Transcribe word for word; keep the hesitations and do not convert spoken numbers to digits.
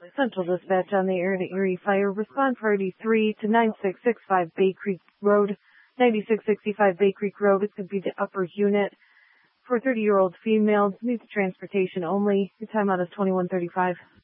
Central Dispatch on the air to Erie Fire. Respond party three to nine six six five Bay Creek Road, ninety-six sixty-five Bay Creek Road. It's going to be the upper unit for thirty-year-old female. Needs transportation only. Your timeout is twenty-one thirty-five.